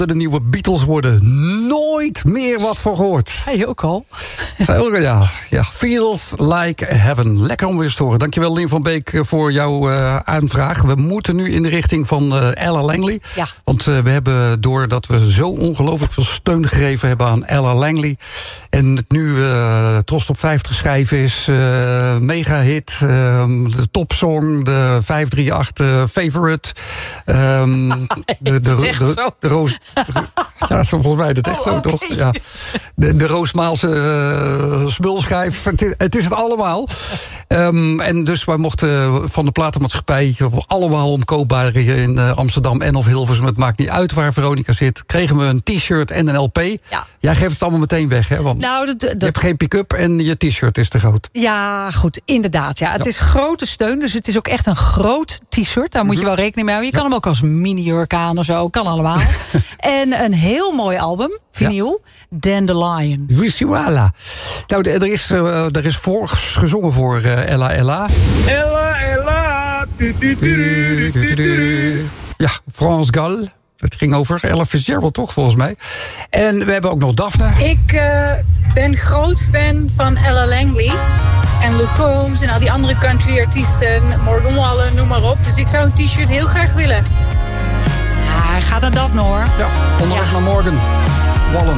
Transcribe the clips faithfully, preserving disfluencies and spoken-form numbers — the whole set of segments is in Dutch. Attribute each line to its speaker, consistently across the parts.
Speaker 1: De nieuwe Beatles worden nooit meer wat voor gehoord.
Speaker 2: Hij ook al.
Speaker 1: Ja, ja, feels like heaven. Lekker om weer te horen. Dankjewel, Lynn van Beek, voor jouw uh, aanvraag. We moeten nu in de richting van uh, Ella Langley. Ja. Want uh, we hebben, doordat we zo ongelooflijk veel steun gegeven hebben aan Ella Langley, en het nu uh, Trost op vijftig schijf is, uh, mega hit, uh, de topsong, de vijf drie acht uh, favorite. Um, de, de, de, de, de roos. Ja, volgens mij is het echt oh, zo, okay. Toch? Ja. De, de Roosmaalse uh, smulschijf. Het is, het is het allemaal. Um, en dus wij mochten van de platenmaatschappij, allemaal omkoopbaar in uh, Amsterdam en of Hilversum, het maakt niet uit waar Veronica zit, kregen we een t-shirt en een L P. Ja. Jij geeft het allemaal meteen weg, hè? Want nou, de, de, je hebt geen pick-up en je t-shirt is te groot.
Speaker 2: Ja, goed, inderdaad. Ja. Het ja. is grote steun, dus het is ook echt een groot t-shirt. Daar moet je wel rekening mee houden. Je kan ja. hem ook als mini-jurk aan of zo, kan allemaal. En een heel mooi album, vinyl, ja. Dandelion.
Speaker 1: Voilà. Nou, er is, uh, er is voor, gezongen voor uh, Ella Ella.
Speaker 3: Ella Ella. Du, du, du, du, du, du.
Speaker 1: Ja, France Gall. Het ging over Ella Fitzgerald, toch, volgens mij. En we hebben ook nog Daphne.
Speaker 4: Ik uh, ben groot fan van Ella Langley. En Luke Combs en al die andere country artiesten. Morgan Wallen, noem maar op. Dus ik zou een t-shirt heel graag willen.
Speaker 2: Ja, hij gaat naar Daphne, hoor.
Speaker 1: Ja, onderweg ja. naar Morgan Wallen.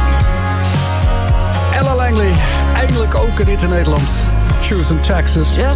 Speaker 1: Ella Langley, eindelijk ook in dit in Nederland. Houston, Texas.